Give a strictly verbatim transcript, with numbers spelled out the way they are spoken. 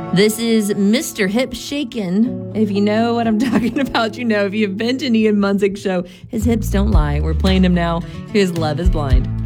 This is Mister Hip Shakin'. If you know what I'm talking about, you know. If you've been to an Ian Munsick show, his hips don't lie. We're playing him now. Here's Love is Blind.